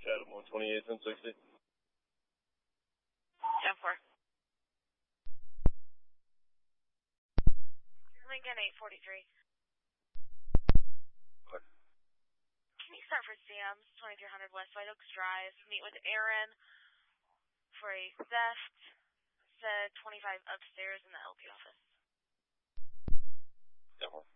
Chatham 128 and 60. 10-4. Lincoln 843. What? Can you start for Sam's 2300 West White Oaks Drive? Meet with Aaron for a theft. Said 25 upstairs in the LP office. 10-4.